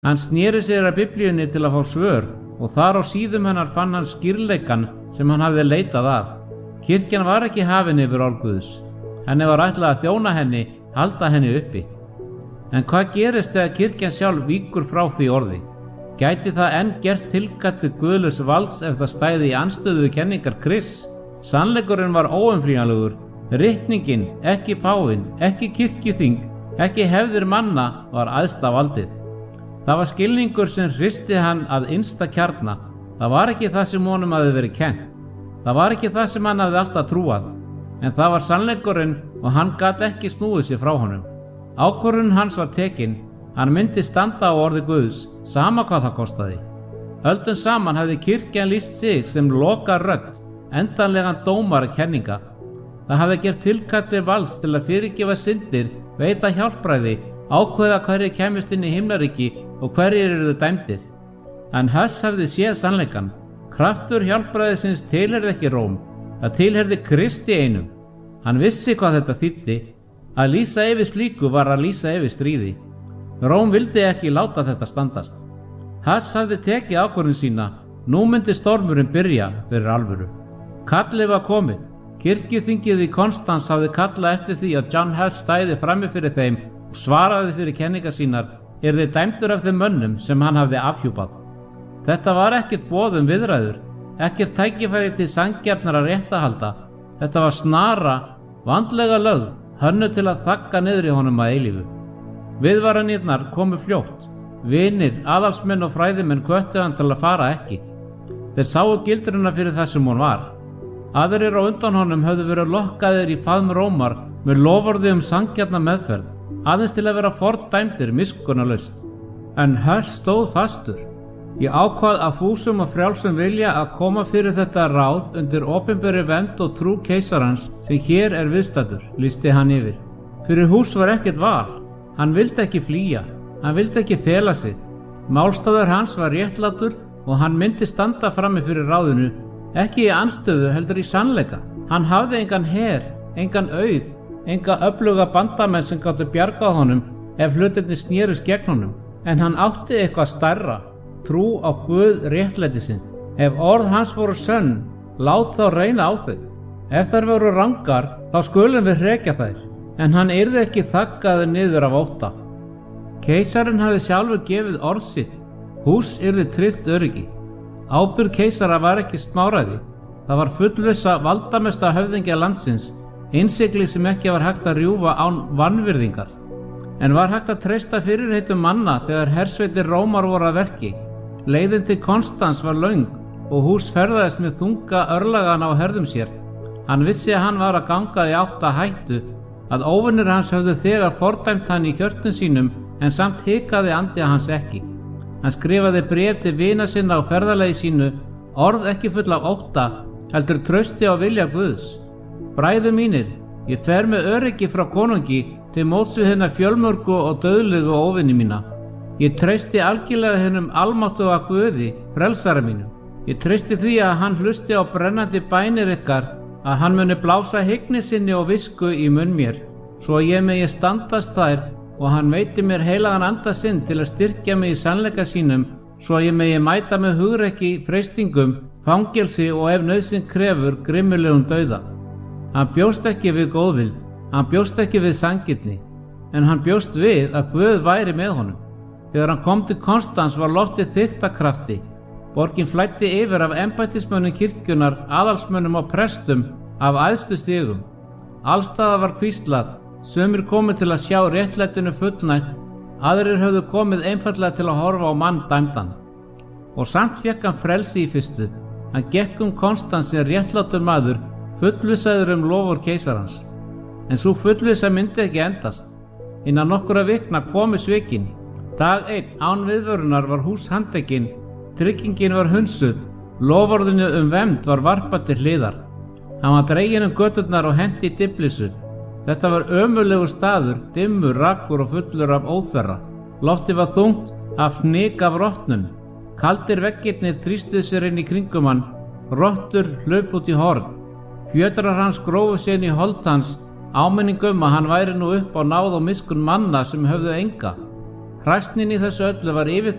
Hann sneri sér að Biblíunni til að fá svör og þar á síðum hennar fann hann skýrleikann sem hann hafði leitað að. Kirkjan var ekki hafin yfir orð Guðs. Henni var ætlað að þjóna henni, halda henni uppi. En hvað gerist þegar kirkjan sjálf víkur frá því orði? Gæti það enn gert tilkall til guðlaus valds ef það stæði í andstöðu við kenningar Krists? Sannleikurinn var óumflýjanlegur. Ritningin, ekki páfinn, ekki kirkjuþing, ekki hefðir manna var æðsta valdið. Það var skilningur sem hristi hann að innsta kjarna. Það var ekki það sem honum hafði verið kennt. Það var ekki það sem hann hafði alltaf trúað. En það var sannleikurinn og hann gat ekki snúið sér frá honum. Ákvörðun hans var tekin. Hann myndi standa á orði Guðs, sama hvað það kostaði. Öldum saman hafði kirkjan lýst sig sem loka rödd, endanlegan dómara kenninga. Það hafði gert tilkall til valds til að fyrirgefa syndir, veita hjálpræði, ákveða hverjir kæmust inn í himnaríki og hverjir eru dæmdir. En Huss hafði séð sannleikann. Kraftur hjálpræðisins tilheyrði ekki Róm, það tilheyrði Kristi einum. Hann vissi hvað þetta þýddi. Að lýsa yfir slíku var að lýsa yfir stríði. Róm vildi ekki láta þetta standast. Huss hafði tekið ákvörðun sína. Nú myndi stormurinn byrja fyrir alvöru. Kallið var komið. Kirkjuþingið í Konstans hafði kallað eftir því að John Huss stæði frammi fyrir þeim og svaraði fyrir kenningar sínar, yrði dæmdur af þeim mönnum sem hann hafði afhjúpað. Þetta var ekkert boð viðræður, ekkert tækifæri til sanngjarnara réttahalda. Þetta var snara, vandlega lögð, hönnuð til að þagga niður í honum að eilífu. Viðvaranirnar komu fljótt. Vinir, aðalsmenn og fræðimenn hvöttu hann til að fara ekki. Þeir sáu gildruna fyrir það sem hún var. Aðrir á undan honum höfðu verið lokkaðir í faðm Rómar með loforði sanngjarna meðferð, aðeins til að vera fordæmdir miskunnarlaust. En Huss stóð fastur. Ég ákvað að fúsum og frjálsum vilja að koma fyrir þetta ráð undir opinberri vernd og trú keisarans sem hér er viðstaddur, lýsti hann yfir. Fyrir Huss var ekkert val. Hann vildi ekki flýja, hann vildi ekki fela sig. Málstaður hans var réttlátur og hann myndi standa frammi fyrir ráðinu, ekki í andstöðu heldur í sannleika. Hann hafði engan her, engan auð, enga öfluga bandamenn sem gátu bjargað honum ef hlutirnir snerust gegn honum. En hann átti eitthvað stærra, trú á Guð réttlætisins. Ef orð hans voru sönn, lát þá reyna á þau. Ef þær voru rangar, þá skulum við hrekja þær. En hann yrði ekki þaggaður niður af ótta. Keisarinn hafði sjálfur gefið orð sitt. Huss yrði tryggt öryggi. Ábyrgð keisara var ekki smáræði. Það var fullvissa valdamesta höfðingja landsins, innsigli sem ekki var hægt að rjúfa án vanvirðingar. En var hægt að treysta fyrirheitum manna þegar hersveitir Rómar voru að verki. Leiðin til Konstans var löng og Huss ferðaðist með þunga örlagana á herðum sér. Hann vissi að hann var að ganga í átt að hættu, að óvinir hans höfðu þegar fordæmt hann í hjörtum sínum en samt hikaði andi hans ekki. Hann skrifaði bréf til vina sinna á ferðalagi sínu, orð ekki full af ótta, heldur trausti á vilja Guðs. Bræður mínir, ég fer með öryggi frá konungi til móts við hinna fjölmörgu og dauðlegu óvini mína. Ég treysti algjörlega hinnum almáttuga Guði, frelsara mínum. Ég treysti því að hann hlusti á brennandi bænir ykkar, að hann muni blása hygni sinni og visku í munn mér, svo að ég megi standast þær og hann veiti mér heilagan anda sinn til að styrkja mig í sannleika sínum, svo að ég megi mæta með hugrekki, freistingum, fangelsi og ef nauðsyn krefur grimmilegum dauða. Hann bjóst ekki við góðvild, hann bjóst ekki við sanngirni, en hann bjóst við að Guð væri með honum. Þegar hann kom til Konstans var loftið þykkt af krafti. Borgin flæddi yfir af embættismönnum kirkjunnar, aðalsmönnum og prestum af æðstu stigum. Allstaðar var hvíslað, sumir komu til að sjá réttlætinu fullnægt, aðrir höfðu komið einfaldlega til að horfa á mann dæmdan. Og samt fékk hann frelsi í fyrstu. Hann gekk Konstans sem réttlátur maður, fullvissaður loforð keisarans. En sú fullvissa myndi ekki endast. Innan nokkurra vikna komu svikin. Dag einn án viðvörunar var Huss handtekinn. Tryggingin var hunsuð, loforðinu vernd var varpað til hliðar. Hann var dreginn göturnar og hent í diflissu. Þetta var ömurlegur staður, dimmur, rakur og fullur af óþverra. Loftið var þungt af fnyk af rottnum. Kaldir veggirnir þrýstuðu sér inn í kringum hann, rottur hlaup út í horn. Fjötrar hans grófu sér inn í hold hans, áminning að hann væri nú upp á náð og miskunn manna sem höfðu enga. Hræsnin í þessu öllu var yfir